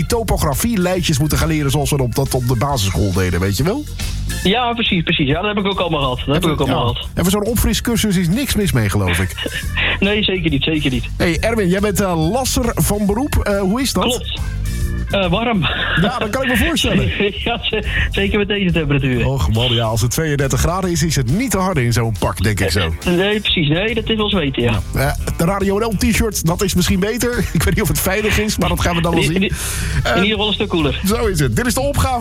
topografie-lijntjes moeten gaan leren zoals we dat op de basisschool deden, weet je wel? Ja, precies. Ja, dat heb ik ook allemaal gehad. En voor zo'n opfriscursus is niks mis mee, geloof ik. Nee, zeker niet. Hey Erwin, jij bent lasser van beroep. Hoe is dat? Klopt. Warm. Ja, dat kan ik me voorstellen. Ja, zeker met deze temperatuur. Och man, ja, als het 32 graden is het niet te hard in zo'n pak, denk ik zo. Nee, precies. Nee, dat is wel zweten, ja. De Radio NL t-shirt, dat is misschien beter. Ik weet niet of het veilig is, maar dat gaan we dan wel zien. In ieder geval een stuk koeler. Zo is het. Dit is de opgave